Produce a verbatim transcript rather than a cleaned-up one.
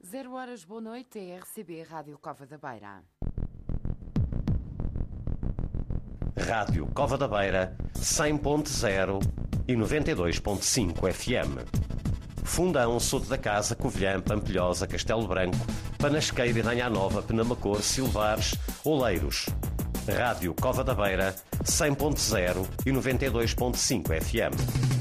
Zero horas, boa noite, é R C B Rádio Cova da Beira. Rádio Cova da Beira, cem ponto zero e noventa e dois ponto cinco F M. Fundão, Soto da Casa, Covilhã, Pampilhosa, Castelo Branco, Panasqueira, Nanha Nova, Penamacor, Silvares, Oleiros. Rádio Cova da Beira, cem ponto zero e noventa e dois ponto cinco F M.